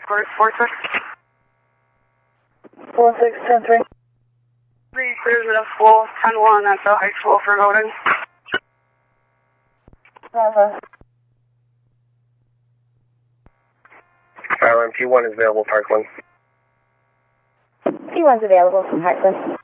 Court 46. 4610-3. 3 clears at full 10-1 at the high school for voting. P1 is available, Parkland. P1's available from Parkland.